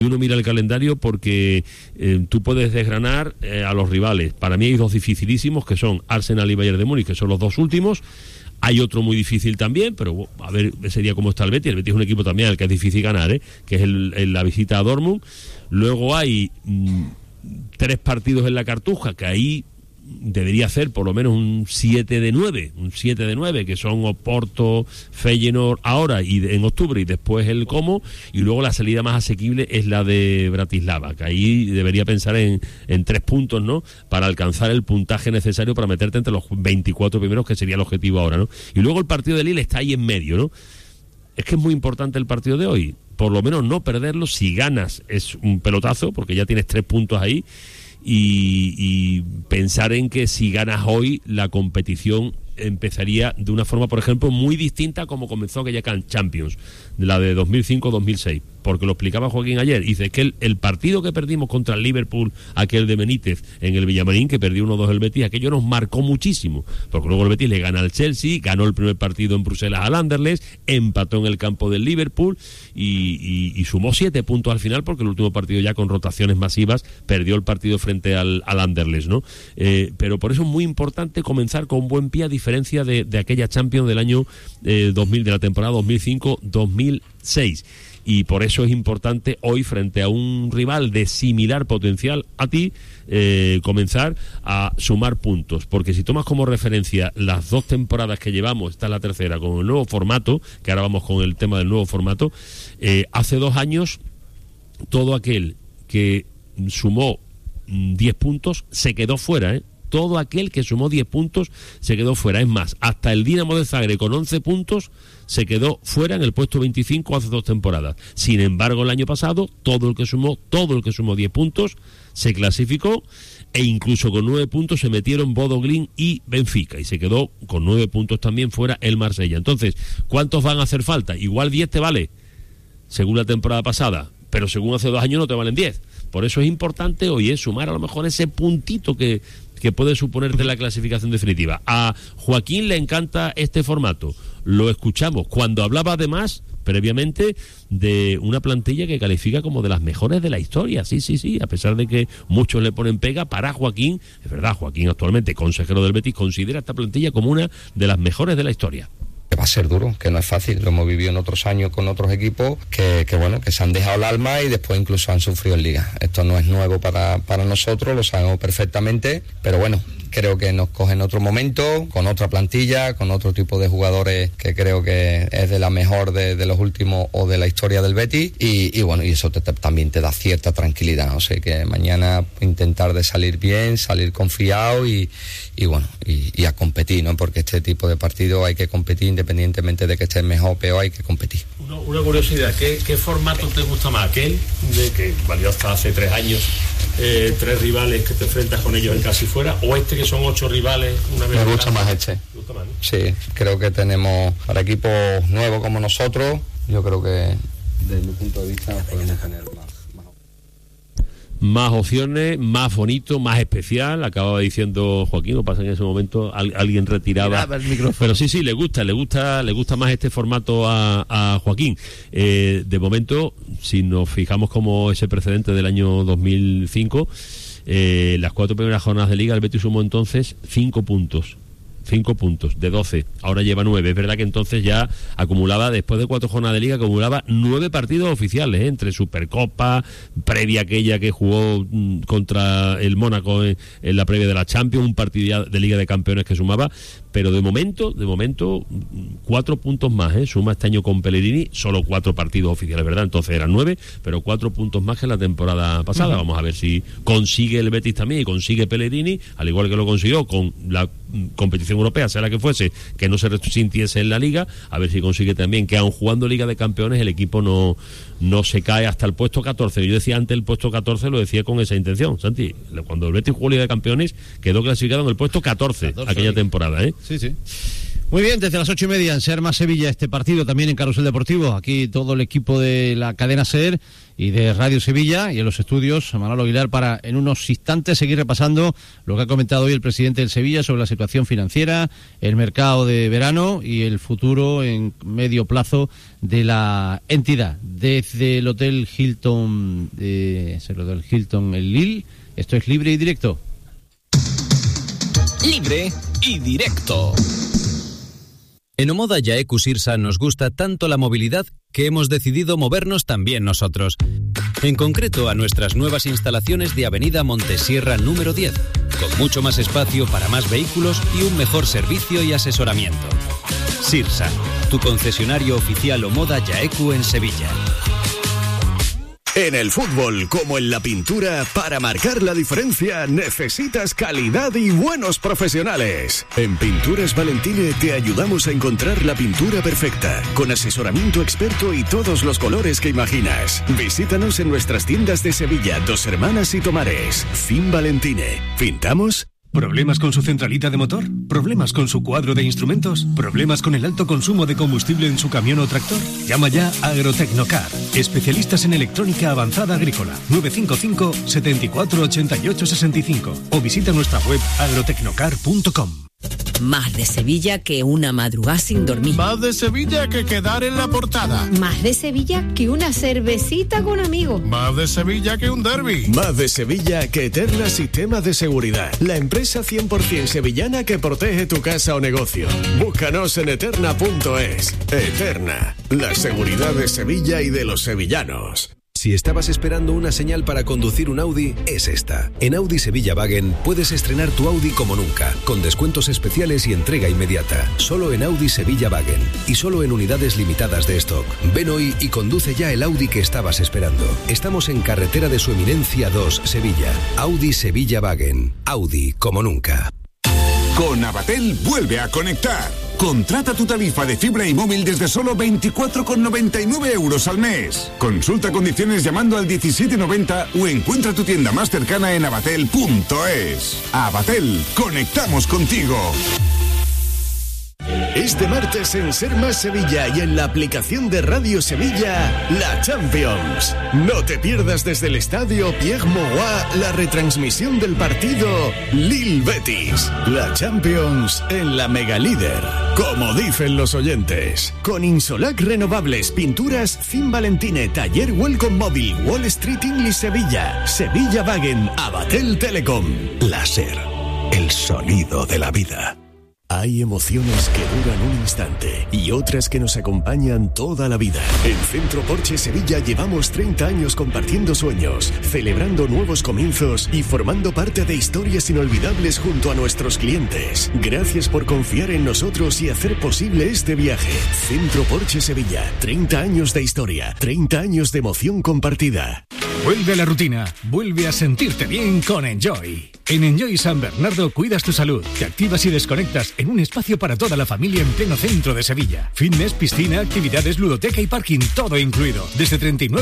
Uno mira el calendario porque tú puedes desgranar a los rivales. Para mí hay dos dificilísimos, que son Arsenal y Bayern de Múnich, que son los dos últimos. Hay otro muy difícil también, pero a ver ese día cómo está el Betis. El Betis es un equipo también al que es difícil ganar, que es la visita a Dortmund. Luego hay 3 partidos en la Cartuja, que ahí debería ser por lo menos un 7 de 9, que son Oporto, Feyenoord ahora y en octubre, y después el Como, y luego la salida más asequible es la de Bratislava, que ahí debería pensar en 3 puntos, ¿no?, para alcanzar el puntaje necesario para meterte entre los 24 primeros, que sería el objetivo ahora, ¿no? Y luego el partido de Lille está ahí en medio, ¿no? Es que es muy importante el partido de hoy, por lo menos no perderlo. Si ganas es un pelotazo, porque ya tienes 3 puntos ahí. Y pensar en que si ganas hoy la competición empezaría de una forma, por ejemplo, muy distinta como comenzó aquella Champions, la de 2005-2006, porque lo explicaba Joaquín ayer. Dice que el partido que perdimos contra el Liverpool, aquel de Benítez en el Villamarín, que perdió 1-2 el Betis, aquello nos marcó muchísimo, porque luego el Betis le gana al Chelsea, ganó el primer partido en Bruselas al Anderlecht, empató en el campo del Liverpool y sumó 7 puntos al final, porque el último partido ya con rotaciones masivas perdió el partido frente al Anderlecht, ¿no? Pero por eso es muy importante comenzar con buen pie, a diferencia de aquella Champions del año 2000, de la temporada 2005-2006. Y por eso es importante hoy, frente a un rival de similar potencial a ti, comenzar a sumar puntos, porque si tomas como referencia las 2 temporadas que llevamos, esta es la tercera, con el nuevo formato, que ahora vamos con el tema del nuevo formato, hace 2 años todo aquel que sumó 10 puntos se quedó fuera, todo aquel que sumó 10 puntos se quedó fuera. Es más, hasta el Dinamo de Zagreb con 11 puntos se quedó fuera en el puesto 25 hace 2 temporadas. Sin embargo, el año pasado, todo el que sumó 10 puntos se clasificó, e incluso con 9 puntos se metieron Bodo Glimt y Benfica, y se quedó con 9 puntos también fuera el Marsella. Entonces, ¿cuántos van a hacer falta? Igual 10 te vale, según la temporada pasada, pero según hace 2 años no te valen 10. Por eso es importante hoy sumar a lo mejor ese puntito que puede suponerte la clasificación definitiva. A Joaquín le encanta este formato. Lo escuchamos cuando hablaba además previamente de una plantilla que califica como de las mejores de la historia. Sí, a pesar de que muchos le ponen pega, para Joaquín, es verdad, Joaquín actualmente consejero del Betis, considera esta plantilla como una de las mejores de la historia. Va a ser duro, que no es fácil, lo hemos vivido en otros años con otros equipos que se han dejado el alma y después incluso han sufrido en Liga. Esto no es nuevo para nosotros, lo sabemos perfectamente, pero bueno, creo que nos coge en otro momento, con otra plantilla, con otro tipo de jugadores que creo que es de la mejor de los últimos o de la historia del Betis, y bueno, y eso también te da cierta tranquilidad. O sea que mañana intentar de salir bien, salir confiado y bueno, y a competir, ¿no? Porque este tipo de partido hay que competir independientemente de que estés mejor o peor, hay que competir. Una curiosidad, ¿qué formato te gusta más? ¿Aquel de que valió hasta hace 3 años, 3 rivales que te enfrentas con ellos en casi fuera, o este que son 8 rivales una vez? Me gusta más este. ¿Me gusta más, no? Sí, creo que tenemos para equipos nuevos como nosotros, yo creo que desde mi punto de vista podemos tener más opciones, más bonito, más especial. Acababa diciendo Joaquín, lo pasa en ese momento alguien retiraba el micrófono. Pero sí, le gusta más este formato a Joaquín. De momento, si nos fijamos como ese precedente del año 2005, las 4 primeras jornadas de Liga, el Betis sumó entonces 5 puntos. 5 puntos de 12, ahora lleva 9. Es verdad que entonces ya acumulaba, después de 4 jornadas de Liga, acumulaba 9 partidos oficiales, entre Supercopa, previa aquella que jugó contra el Mónaco en la previa de la Champions, un partido ya de Liga de Campeones que sumaba, pero de momento 4 puntos más, suma este año con Pellegrini, solo 4 partidos oficiales, ¿verdad? Entonces eran 9, pero 4 puntos más que la temporada pasada. Vamos a ver si consigue el Betis también y consigue Pellegrini, al igual que lo consiguió con la competición europea, sea la que fuese, que no se resintiese en la Liga, a ver si consigue también que aun jugando Liga de Campeones el equipo no se cae hasta el puesto 14. Yo decía antes el puesto 14, lo decía con esa intención, Santi, cuando el Betis jugó Liga de Campeones quedó clasificado en el puesto 14 aquella temporada, Sí. Muy bien, desde las 8:30 en SER más Sevilla, este partido también en Carrusel Deportivo. Aquí todo el equipo de la cadena SER y de Radio Sevilla y en los estudios, Manolo Aguilar, para en unos instantes seguir repasando lo que ha comentado hoy el presidente del Sevilla sobre la situación financiera, el mercado de verano y el futuro en medio plazo de la entidad. Desde el Hotel Hilton, el Lille, esto es Libre y Directo. Libre y directo. En Omoda Jaecu Sirsa nos gusta tanto la movilidad que hemos decidido movernos también nosotros. En concreto a nuestras nuevas instalaciones de Avenida Montesierra número 10, con mucho más espacio para más vehículos y un mejor servicio y asesoramiento. Sirsa, tu concesionario oficial Omoda Jaecu en Sevilla. En el fútbol, como en la pintura, para marcar la diferencia necesitas calidad y buenos profesionales. En Pinturas Valentine te ayudamos a encontrar la pintura perfecta, con asesoramiento experto y todos los colores que imaginas. Visítanos en nuestras tiendas de Sevilla, Dos Hermanas y Tomares. Fin Valentine. ¿Pintamos? ¿Problemas con su centralita de motor? ¿Problemas con su cuadro de instrumentos? ¿Problemas con el alto consumo de combustible en su camión o tractor? Llama ya a Agrotecnocar, especialistas en electrónica avanzada agrícola. 955 74 88 65 o visita nuestra web agrotecnocar.com. Más de Sevilla que una madrugada sin dormir. Más de Sevilla que quedar en la portada. Más de Sevilla que una cervecita con amigos. Más de Sevilla que un derbi. Más de Sevilla que Eterna Sistemas de Seguridad. La empresa 100% sevillana que protege tu casa o negocio. Búscanos en eterna.es. Eterna, la seguridad de Sevilla y de los sevillanos. Si estabas esperando una señal para conducir un Audi, es esta. En Audi Sevilla Wagen puedes estrenar tu Audi como nunca, con descuentos especiales y entrega inmediata. Solo en Audi Sevilla Wagen y solo en unidades limitadas de stock. Ven hoy y conduce ya el Audi que estabas esperando. Estamos en Carretera de Su Eminencia 2, Sevilla. Audi Sevilla Wagen. Audi como nunca. Con Avatel vuelve a conectar. Contrata tu tarifa de fibra y móvil desde solo 24,99 € al mes. Consulta condiciones llamando al 1790 o encuentra tu tienda más cercana en avatel.es. Avatel, conectamos contigo. Este martes en Ser Más Sevilla y en la aplicación de Radio Sevilla, la Champions. No te pierdas desde el estadio Pierre Mauroy la retransmisión del partido Lille-Betis. La Champions en la Mega Líder, como dicen los oyentes. Con Insolac Renovables, Pinturas Fin Valentine, Taller Welcome Móvil, Wall Street English Sevilla, Sevilla Wagen, Avatel Telecom. La Ser, el sonido de la vida. Hay emociones que duran un instante y otras que nos acompañan toda la vida. En Centro Porsche Sevilla llevamos 30 años compartiendo sueños, celebrando nuevos comienzos y formando parte de historias inolvidables junto a nuestros clientes. Gracias por confiar en nosotros y hacer posible este viaje. Centro Porsche Sevilla, 30 años de historia, 30 años de emoción compartida. Vuelve a la rutina, vuelve a sentirte bien con Enjoy. En Enjoy San Bernardo cuidas tu salud, te activas y desconectas en un espacio para toda la familia en pleno centro de Sevilla. Fitness, piscina, actividades, ludoteca y parking, todo incluido. Desde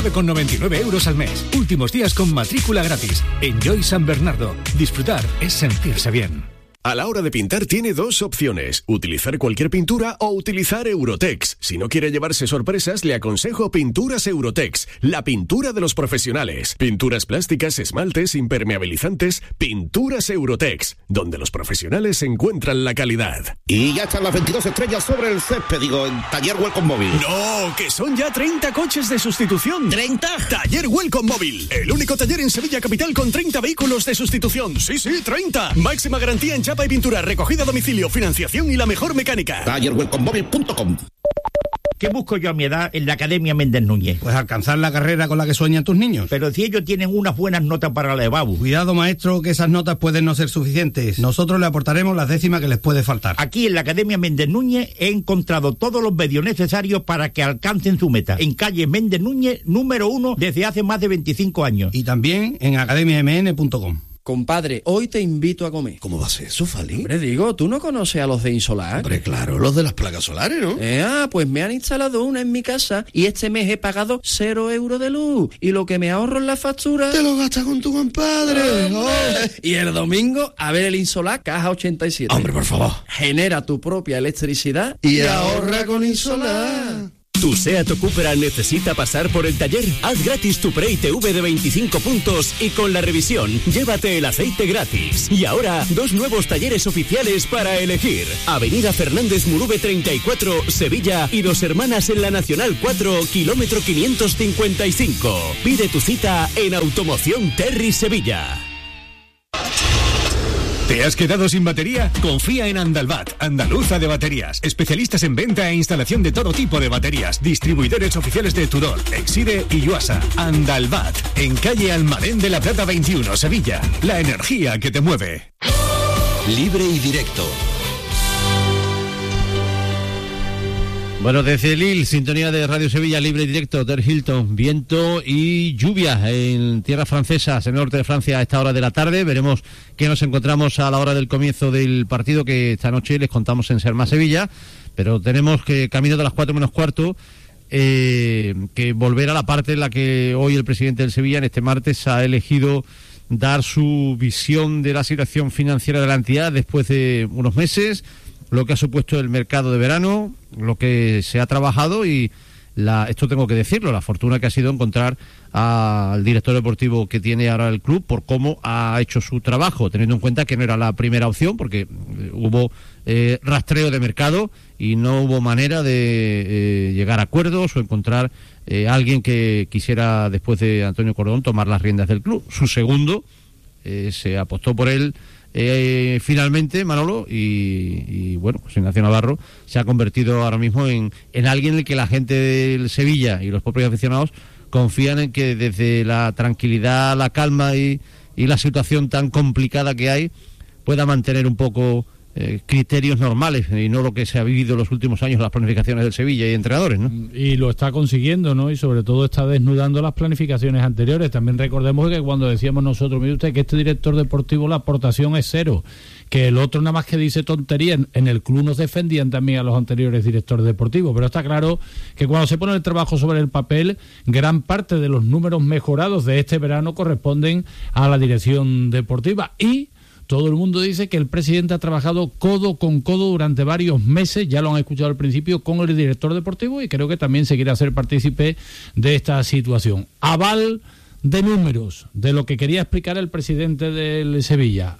39,99 € al mes. Últimos días con matrícula gratis. Enjoy San Bernardo. Disfrutar es sentirse bien. A la hora de pintar tiene dos opciones, utilizar cualquier pintura o utilizar Eurotex. Si no quiere llevarse sorpresas, le aconsejo Pinturas Eurotex, la pintura de los profesionales. Pinturas plásticas, esmaltes, impermeabilizantes, Pinturas Eurotex, donde los profesionales encuentran la calidad. Y ya están las 22 estrellas sobre el césped, en Taller Welcome Móvil. ¡No! ¡Que son ya 30 coches de sustitución! ¿30? Taller Welcome Móvil, el único taller en Sevilla Capital con 30 vehículos de sustitución. ¡Sí, 30! Máxima garantía en chapa y pintura, recogida a domicilio, financiación y la mejor mecánica. TallerWelcomeMóvil.com. ¿Qué busco yo a mi edad en la Academia Méndez Núñez? Pues alcanzar la carrera con la que sueñan tus niños. Pero si ellos tienen unas buenas notas para la EBAU. Cuidado, maestro, que esas notas pueden no ser suficientes. Nosotros le aportaremos las décimas que les puede faltar. Aquí en la Academia Méndez Núñez he encontrado todos los medios necesarios para que alcancen su meta. En calle Méndez Núñez, número 1, desde hace más de 25 años. Y también en academiamn.com. Compadre, hoy te invito a comer. ¿Cómo va a ser eso, Fali? Hombre, digo, ¿tú no conoces a los de Insolar? Hombre, claro, los de las placas solares, ¿no? Pues me han instalado una en mi casa y este mes he pagado 0 euros de luz. Y lo que me ahorro en la factura... ¡Te lo gastas con tu compadre! Y el domingo, a ver el Insolar Caja 87. Hombre, por favor. Genera tu propia electricidad y ahorra con Insolar. ¿Tu SEAT o Cupra necesita pasar por el taller? Haz gratis tu Pre-ITV de 25 puntos y con la revisión, llévate el aceite gratis. Y ahora, 2 nuevos talleres oficiales para elegir. Avenida Fernández Murube 34, Sevilla y Dos Hermanas en la Nacional 4, kilómetro 555. Pide tu cita en Automoción Terry Sevilla. ¿Te has quedado sin batería? Confía en Andalbat, Andaluza de Baterías. Especialistas en venta e instalación de todo tipo de baterías. Distribuidores oficiales de Tudor, Exide y Yuasa. Andalbat, en calle Almadén de la Plata 21, Sevilla. La energía que te mueve. Libre y directo. Bueno, desde Lille, sintonía de Radio Sevilla, libre y directo, Ter Hilton, viento y lluvia en tierras francesas, en el norte de Francia a esta hora de la tarde. Veremos qué nos encontramos a la hora del comienzo del partido, que esta noche les contamos en Ser Más Sevilla, pero tenemos que, camino de las 4 menos cuarto, que volver a la parte en la que hoy el presidente del Sevilla, en este martes, ha elegido dar su visión de la situación financiera de la entidad después de unos meses, lo que ha supuesto el mercado de verano, lo que se ha trabajado y esto tengo que decirlo, la fortuna que ha sido encontrar al director deportivo que tiene ahora el club por cómo ha hecho su trabajo, teniendo en cuenta que no era la primera opción porque hubo rastreo de mercado y no hubo manera de llegar a acuerdos o encontrar alguien que quisiera, después de Antonio Cordón, tomar las riendas del club. Su segundo se apostó por él finalmente, Manolo, y bueno, pues Ignacio Navarro se ha convertido ahora mismo en alguien en el que la gente del Sevilla y los propios aficionados confían en que desde la tranquilidad, la calma y la situación tan complicada que hay pueda mantener un poco criterios normales y no lo que se ha vivido en los últimos años, las planificaciones del Sevilla y entrenadores, ¿no? Y lo está consiguiendo, ¿no? Y sobre todo está desnudando las planificaciones anteriores. También recordemos que cuando decíamos nosotros, mire usted, que este director deportivo la aportación es 0, que el otro nada más que dice tonterías, en el club nos defendían también a los anteriores directores deportivos, pero está claro que cuando se pone el trabajo sobre el papel, gran parte de los números mejorados de este verano corresponden a la dirección deportiva. Y todo el mundo dice que el presidente ha trabajado codo con codo durante varios meses, ya lo han escuchado al principio, con el director deportivo y creo que también se quiere hacer partícipe de esta situación. Aval de números, de lo que quería explicar el presidente del Sevilla.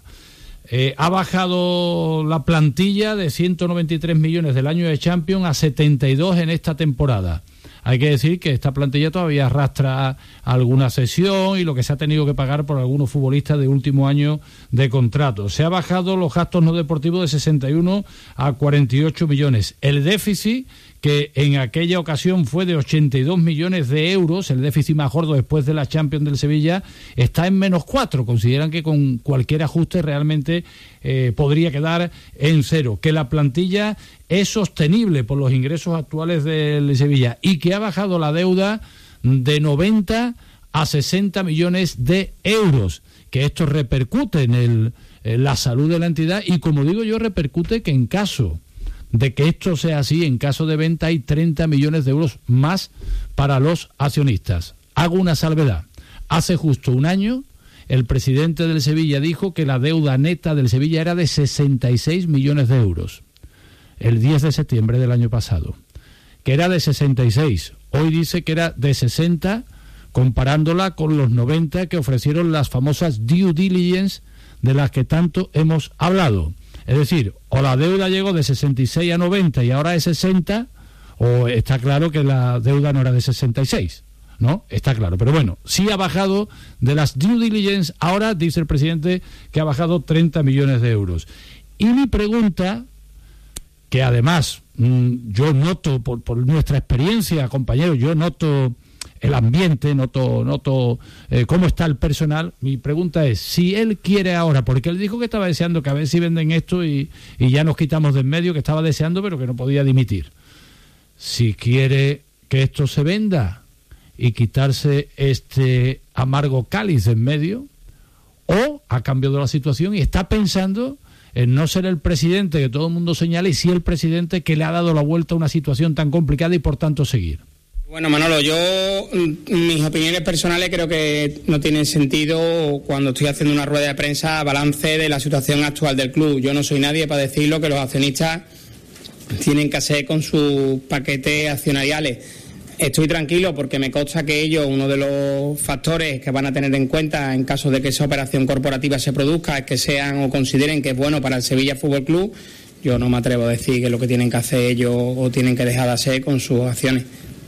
Ha bajado la plantilla de 193 millones del año de Champions a 72 en esta temporada. Hay que decir que esta plantilla todavía arrastra alguna cesión y lo que se ha tenido que pagar por algunos futbolistas de último año de contrato. Se ha bajado los gastos no deportivos de 61 a 48 millones. El déficit, que en aquella ocasión fue de 82 millones de euros, el déficit más gordo después de la Champions del Sevilla, está en -4. Consideran que con cualquier ajuste realmente podría quedar en 0. Que la plantilla es sostenible por los ingresos actuales del Sevilla y que ha bajado la deuda de 90 a 60 millones de euros. Que esto repercute en la salud de la entidad y, como digo yo, repercute que en caso de que esto sea así, en caso de venta hay 30 millones de euros más para los accionistas. Hago una salvedad. Hace justo un año, el presidente del Sevilla dijo que la deuda neta del Sevilla era de 66 millones de euros. El 10 de septiembre del año pasado. Que era de 66. Hoy dice que era de 60, comparándola con los 90 que ofrecieron las famosas due diligence de las que tanto hemos hablado. Es decir, o la deuda llegó de 66 a 90 y ahora es 60, o está claro que la deuda no era de 66, ¿no? Está claro, pero bueno, sí ha bajado de las due diligence, ahora dice el presidente que ha bajado 30 millones de euros. Y mi pregunta, que además yo noto, por nuestra experiencia, compañeros, yo noto el ambiente, noto cómo está el personal. Mi pregunta es, si él quiere ahora, porque él dijo que estaba deseando que a ver si venden esto y ya nos quitamos de en medio, que estaba deseando pero que no podía dimitir. Si quiere que esto se venda y quitarse este amargo cáliz de en medio, o ha cambiado la situación y está pensando en no ser el presidente que todo el mundo señala, y sí el presidente que le ha dado la vuelta a una situación tan complicada y por tanto seguir. Bueno, Manolo, yo mis opiniones personales creo que no tienen sentido cuando estoy haciendo una rueda de prensa balance de la situación actual del club. Yo no soy nadie para decir lo que los accionistas tienen que hacer con sus paquetes accionariales. Estoy tranquilo porque me consta que ellos, uno de los factores que van a tener en cuenta en caso de que esa operación corporativa se produzca, es que sean o consideren que es bueno para el Sevilla Fútbol Club. Yo no me atrevo a decir que es lo que tienen que hacer ellos o tienen que dejar de hacer con sus acciones.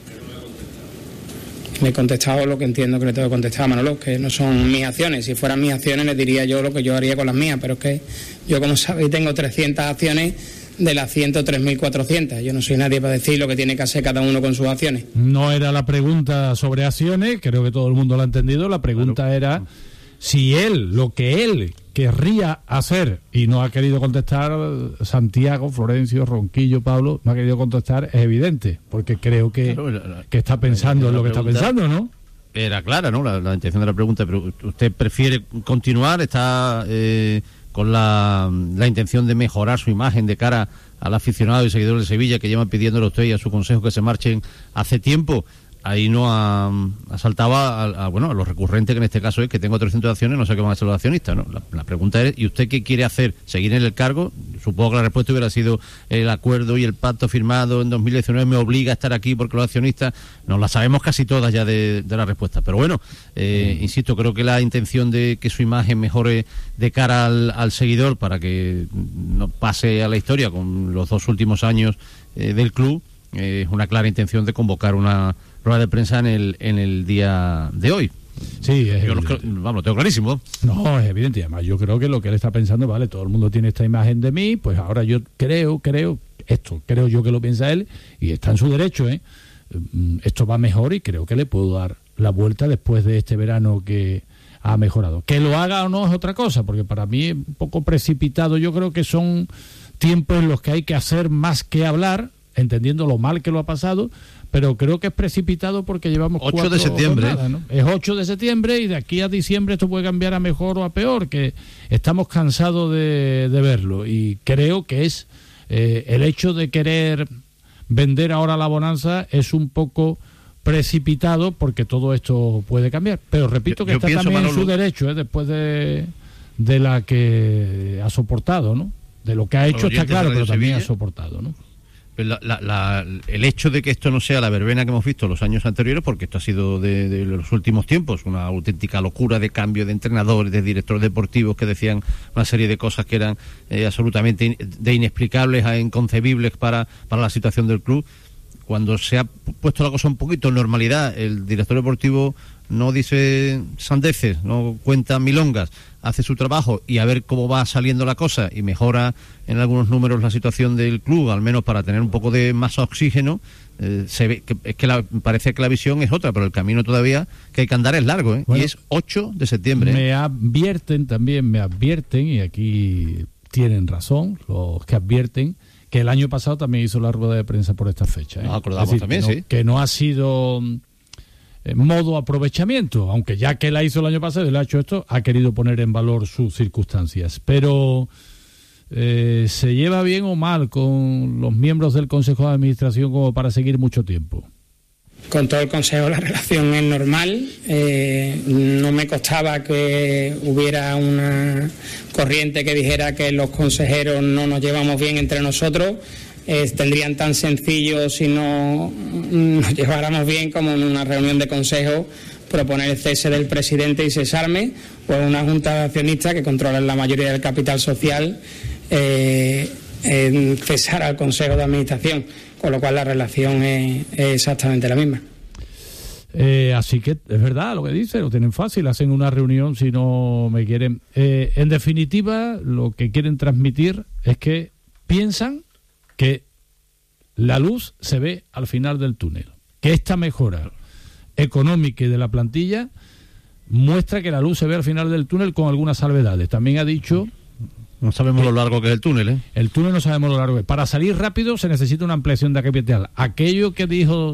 Le he contestado lo que entiendo que le tengo que contestar a Manolo, que no son mis acciones. Si fueran mis acciones les diría yo lo que yo haría con las mías, pero es que yo, como sabéis, tengo 300 acciones de las 103.400. Yo no soy nadie para decir lo que tiene que hacer cada uno con sus acciones. No era la pregunta sobre acciones, creo que todo el mundo lo ha entendido. La pregunta era si lo que él querría hacer, y no ha querido contestar Santiago, Florencio, Ronquillo, Pablo, no ha querido contestar, es evidente, porque creo que está pensando en lo que está pensando, ¿no? Era clara, ¿no? La intención de la pregunta, pero ¿usted prefiere continuar? ¿Está con la intención de mejorar su imagen de cara al aficionado y seguidor de Sevilla que llevan pidiéndole a usted y a su consejo que se marchen hace tiempo? Ahí no ha saltado a lo recurrente, que en este caso es que tengo 300 acciones, no sé qué van a hacer los accionistas, ¿no? La pregunta es, ¿y usted qué quiere hacer? ¿Seguir en el cargo? Supongo que la respuesta hubiera sido el acuerdo y el pacto firmado en 2019 me obliga a estar aquí porque los accionistas, nos la sabemos casi todas ya de la respuesta. Pero bueno, insisto, creo que la intención de que su imagen mejore de cara al seguidor para que no pase a la historia con los 2 últimos años del club, es una clara intención de convocar una rueda de prensa en el día de hoy. Sí, yo lo tengo clarísimo. No, es evidente. Y además yo creo que lo que él está pensando, vale, todo el mundo tiene esta imagen de mí, pues ahora yo creo yo que lo piensa él, y está en su derecho, esto va mejor y creo que le puedo dar la vuelta después de este verano que ha mejorado. Que lo haga o no es otra cosa, porque para mí es un poco precipitado. Yo creo que son tiempos en los que hay que hacer más que hablar, entendiendo lo mal que lo ha pasado, pero creo que es precipitado porque llevamos 8 de septiembre. Jornadas, ¿no? Es 8 de septiembre y de aquí a diciembre esto puede cambiar a mejor o a peor, que estamos cansados de verlo, y creo que es el hecho de querer vender ahora la bonanza es un poco precipitado porque todo esto puede cambiar, pero repito que está también Manolo, en su derecho, después de la que ha soportado, ¿no? De lo que ha hecho está claro, pero también ha soportado, ¿no? El hecho de que esto no sea la verbena que hemos visto los años anteriores, porque esto ha sido de los últimos tiempos una auténtica locura de cambio de entrenadores, de directores deportivos que decían una serie de cosas que eran absolutamente inexplicables a inconcebibles para la situación del club. Cuando se ha puesto la cosa un poquito en normalidad, el director deportivo no dice sandeces, no cuenta milongas, hace su trabajo y a ver cómo va saliendo la cosa y mejora en algunos números la situación del club, al menos para tener un poco de más oxígeno. Se ve que parece que la visión es otra, pero el camino todavía que hay que andar es largo, ¿eh? Bueno, y es 8 de septiembre. Me advierten, y aquí tienen razón los que advierten, que el año pasado también hizo la rueda de prensa por esta fecha. Nos acordamos también, sí. Que no ha sido modo aprovechamiento, aunque ya que la hizo el año pasado y le ha hecho esto, ha querido poner en valor sus circunstancias. Pero ¿se lleva bien o mal con los miembros del Consejo de Administración como para seguir mucho tiempo? Con todo el Consejo la relación es normal. No me costaba que hubiera una corriente que dijera que los consejeros no nos llevamos bien entre nosotros. Tendrían tan sencillo, si no nos lleváramos bien, como en una reunión de consejo proponer el cese del presidente y cesarme, o en una junta de accionistas que controlan la mayoría del capital social, cesar al Consejo de Administración, con lo cual la relación es exactamente la misma. Así que es verdad lo que dice, lo tienen fácil, hacen una reunión si no me quieren. En definitiva, lo que quieren transmitir es que piensan que la luz se ve al final del túnel, que esta mejora económica y de la plantilla muestra que la luz se ve al final del túnel, con algunas salvedades. También ha dicho... No sabemos lo largo que es el túnel, ¿eh? El túnel no sabemos lo largo que es. Para salir rápido se necesita una ampliación de capital. Aquello que dijo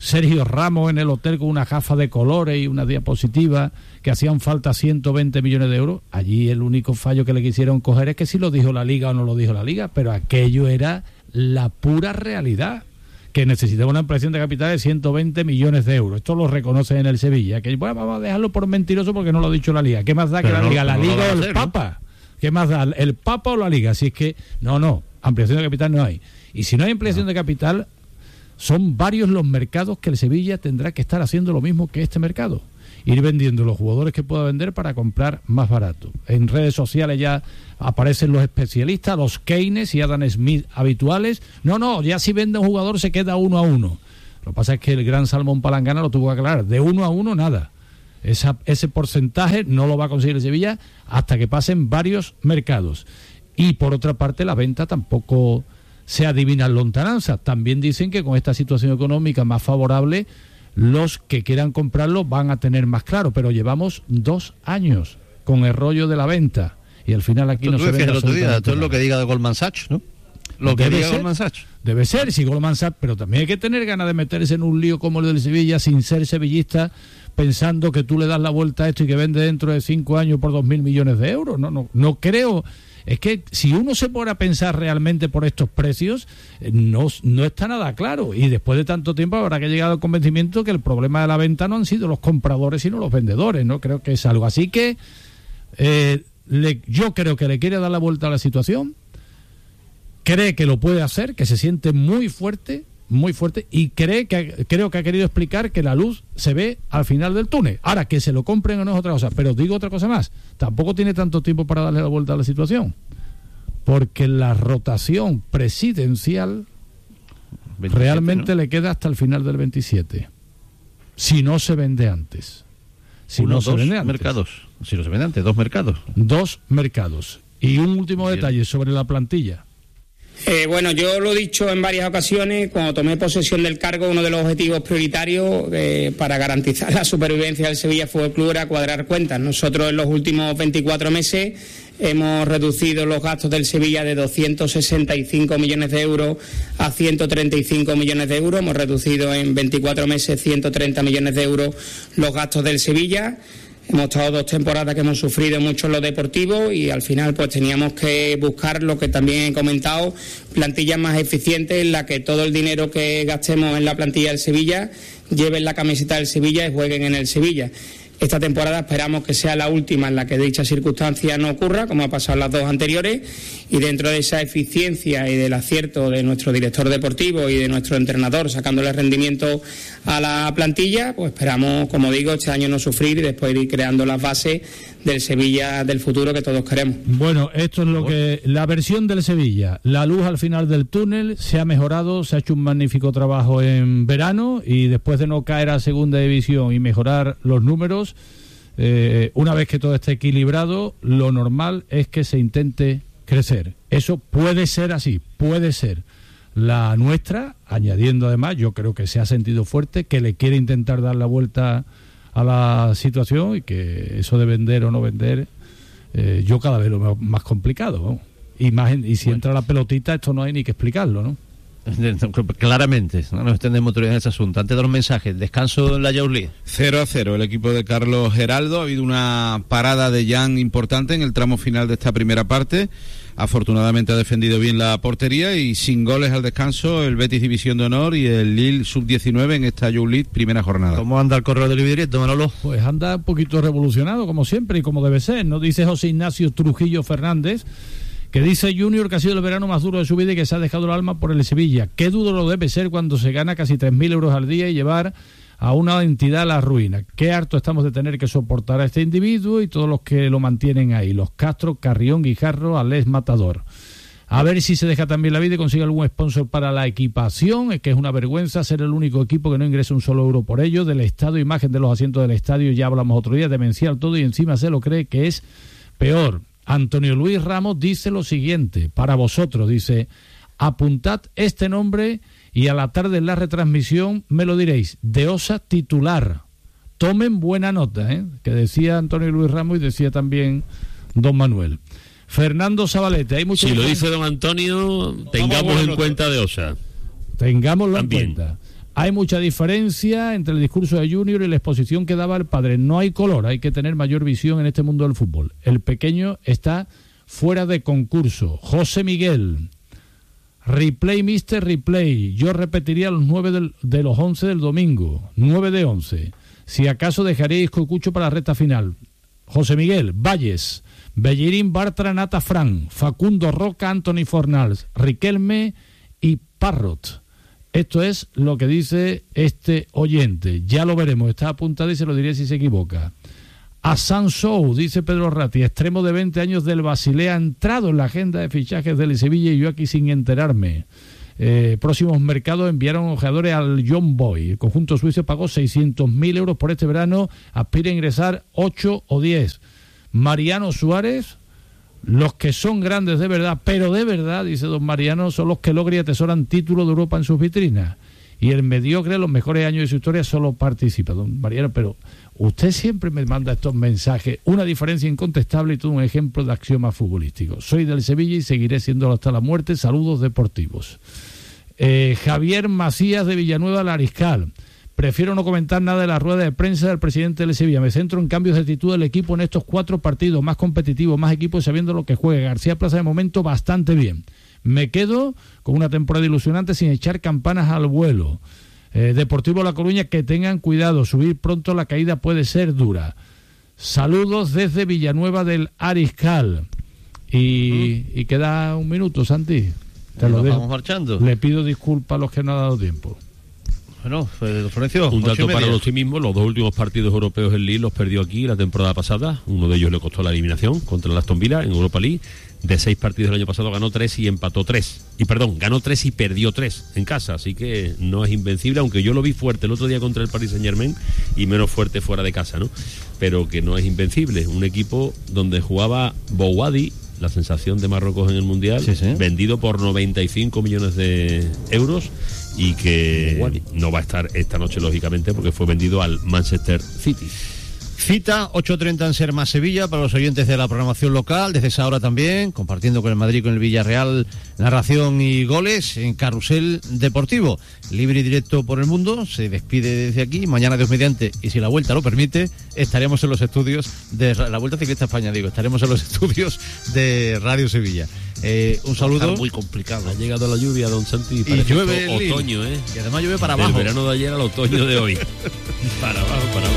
Sergio Ramos en el hotel con una gafa de colores y una diapositiva, que hacían falta 120 millones de euros. Allí el único fallo que le quisieron coger es que si lo dijo la Liga o no lo dijo la Liga, pero aquello era la pura realidad, que necesitaba una ampliación de capital de 120 millones de euros. Esto lo reconocen en el Sevilla, que bueno, vamos a dejarlo por mentiroso porque no lo ha dicho la Liga. ¿Qué más da que la Liga? ¿La Liga o el Papa? ¿Qué más da? ¿El Papa o la Liga? Así es que, no, ampliación de capital no hay. Y si no hay ampliación de capital, son varios los mercados que el Sevilla tendrá que estar haciendo lo mismo que este mercado. Ir vendiendo los jugadores que pueda vender para comprar más barato. En redes sociales ya aparecen los especialistas, los Keynes y Adam Smith habituales. No, ya si vende un jugador se queda 1-1. Lo que pasa es que el gran Salmón Palangana lo tuvo que aclarar. De 1-1 nada. Ese porcentaje no lo va a conseguir el Sevilla hasta que pasen varios mercados. Y por otra parte la venta tampoco se adivina en lontananza. También dicen que con esta situación económica más favorable, los que quieran comprarlo van a tener más claro, pero llevamos 2 años con el rollo de la venta y al final aquí no se vende absolutamente esto es lo que diga de Goldman Sachs, ¿no? Lo que diga Goldman Sachs. Debe ser, sí, Goldman Sachs, pero también hay que tener ganas de meterse en un lío como el del Sevilla sin ser sevillista, pensando que tú le das la vuelta a esto y que vende dentro de 5 años por 2.000 millones de euros. No creo. Es que si uno se pone a pensar realmente por estos precios, no está nada claro. Y después de tanto tiempo habrá que llegar al convencimiento que el problema de la venta no han sido los compradores, sino los vendedores, ¿no? Creo que es algo. Así que yo creo que le quiere dar la vuelta a la situación, cree que lo puede hacer, que se siente muy fuerte, y creo que ha querido explicar que la luz se ve al final del túnel. Ahora, que se lo compren o no es otra cosa, pero digo otra cosa más, tampoco tiene tanto tiempo para darle la vuelta a la situación, porque la rotación presidencial 27, realmente, ¿no?, le queda hasta el final del 27, si no se vende antes. Dos mercados. Si no se vende antes, 2 mercados. 2 mercados. Y un último detalle sobre la plantilla. Bueno, yo lo he dicho en varias ocasiones, cuando tomé posesión del cargo, uno de los objetivos prioritarios para garantizar la supervivencia del Sevilla Fútbol Club era cuadrar cuentas. Nosotros en los últimos 24 meses hemos reducido los gastos del Sevilla de 265 millones de euros a 135 millones de euros. Hemos reducido en 24 meses 130 millones de euros los gastos del Sevilla. Hemos estado 2 temporadas que hemos sufrido mucho en lo deportivo y al final pues teníamos que buscar, lo que también he comentado, plantillas más eficientes en la que todo el dinero que gastemos en la plantilla del Sevilla lleven la camiseta del Sevilla y jueguen en el Sevilla. Esta temporada esperamos que sea la última en la que dicha circunstancia no ocurra, como ha pasado en las 2 anteriores, y dentro de esa eficiencia y del acierto de nuestro director deportivo y de nuestro entrenador, sacándole rendimiento a la plantilla, pues esperamos, como digo, este año no sufrir y después ir creando las bases del Sevilla del futuro que todos queremos. Bueno, esto es lo que la versión del Sevilla. La luz al final del túnel se ha mejorado, se ha hecho un magnífico trabajo en verano y después de no caer a segunda división y mejorar los números, una vez que todo esté equilibrado, lo normal es que se intente crecer. Eso puede ser así, puede ser. La nuestra, añadiendo además, yo creo que se ha sentido fuerte, que le quiere intentar dar la vuelta a la situación y que eso de vender o no vender, yo cada vez lo veo más complicado, ¿no? Y si entra la pelotita, esto no hay ni que explicarlo, ¿no? Claramente, no nos extendemos todavía en ese asunto. Antes de los mensajes, descanso en la Yaulí. 0-0, el equipo de Carlos Geraldo. Ha habido una parada de Jan importante en el tramo final de esta primera parte. Afortunadamente ha defendido bien la portería y sin goles al descanso el Betis División de Honor y el Lille Sub-19 en esta Youth League primera jornada. ¿Cómo anda el correo del directo, Manolo? Pues anda un poquito revolucionado, como siempre y como debe ser, ¿no? Dice José Ignacio Trujillo Fernández, que dice Junior que ha sido el verano más duro de su vida y que se ha dejado el alma por el Sevilla. Qué duro lo debe ser cuando se gana casi 3.000 euros al día y llevar a una entidad a la ruina. Qué harto estamos de tener que soportar a este individuo y todos los que lo mantienen ahí. Los Castro, Carrión, Guijarro, Alés, Matador. A ver si se deja también la vida y consigue algún sponsor para la equipación. Es que es una vergüenza ser el único equipo que no ingresa un solo euro por ello. Del estado, imagen de los asientos del estadio, ya hablamos otro día, demencial todo, y encima se lo cree que es peor. Antonio Luis Ramos dice lo siguiente, para vosotros, dice, apuntad este nombre y a la tarde en la retransmisión me lo diréis, de Osa titular. Tomen buena nota, que decía Antonio Luis Ramos y decía también don Manuel. Fernando Zabalete, hay muchos... Si lo dice don Antonio, tengamos en cuenta de Osa. Tengámoslo en cuenta. Hay mucha diferencia entre el discurso de Junior y la exposición que daba el padre. No hay color, hay que tener mayor visión en este mundo del fútbol. El pequeño está fuera de concurso. José Miguel, replay, mister, replay. Yo repetiría los 9 de los 11 del domingo. 9 de 11. Si acaso dejaríais Cocucho para la recta final. José Miguel, Valles, Bellerín, Bartra, Nata, Fran, Facundo, Roca, Anthony Fornals, Riquelme y Parrot. Esto es lo que dice este oyente. Ya lo veremos, está apuntado y se lo diré si se equivoca. Asan Sou, dice Pedro Ratti, extremo de 20 años del Basilea, ha entrado en la agenda de fichajes del Sevilla y yo aquí sin enterarme. Próximos mercados enviaron ojeadores al John Boy. El conjunto suizo pagó 600.000 euros por este verano, aspira a ingresar 8 o 10. Mariano Suárez, los que son grandes de verdad, pero de verdad, dice don Mariano, son los que logran y atesoran título de Europa en sus vitrinas. Y el mediocre, los mejores años de su historia, solo participa. Don Mariano, pero usted siempre me manda estos mensajes, una diferencia incontestable y todo un ejemplo de axioma futbolístico. Soy del Sevilla y seguiré siéndolo hasta la muerte. Saludos deportivos. Javier Macías de Villanueva Lariscal. Prefiero no comentar nada de la rueda de prensa del presidente del Sevilla. Me centro en cambios de actitud del equipo en estos 4 partidos, más competitivos, más equipos sabiendo lo que juega. García Plaza de momento bastante bien. Me quedo con una temporada ilusionante sin echar campanas al vuelo. Deportivo La Coruña, que tengan cuidado, subir pronto la caída puede ser dura. Saludos desde Villanueva del Ariscal. Y queda un minuto, Santi. Te lo dejo. Vamos marchando. Le pido disculpas a los que no han dado tiempo. Bueno, Florencio, un dato para el optimismo: los 2 últimos partidos europeos el Lille los perdió aquí la temporada pasada. Uno de ellos le costó la eliminación contra el Aston Villa en Europa League. De 6 partidos del año pasado ganó 3 y empató 3. Ganó 3 y perdió 3 en casa, así que no es invencible, aunque yo lo vi fuerte el otro día contra el Paris Saint-Germain y menos fuerte fuera de casa, ¿no? Pero que no es invencible. Un equipo donde jugaba Bouhaddi, la sensación de Marruecos en el Mundial, vendido por 95 millones de euros y que no va a estar esta noche, lógicamente, porque fue vendido al Manchester City. Cita 8:30 en Serma Sevilla para los oyentes de la programación local, desde esa hora también, compartiendo con el Madrid, con el Villarreal, narración y goles en Carrusel Deportivo. Libre y directo por el mundo, se despide desde aquí, mañana Dios mediante, y si la vuelta lo permite, estaremos en los estudios de la Vuelta Ciclista España, estaremos en los estudios de Radio Sevilla. Un saludo. Muy complicado. Ha llegado la lluvia, don Santi. Y llueve otoño, y además llueve para abajo. El verano de ayer al otoño de hoy. Para abajo, para abajo.